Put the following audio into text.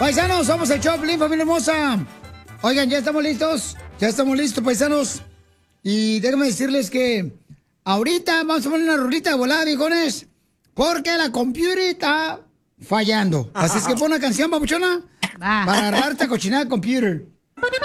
Paisanos, somos el Choplin, familia hermosa. Oigan, ¿ya estamos listos? Ya estamos listos, paisanos. Y déjenme decirles que ahorita vamos a poner una rolita de volada, viejones, porque la computer está fallando. Así es que pon una canción, papuchona, para agarrarte a cochinada computer.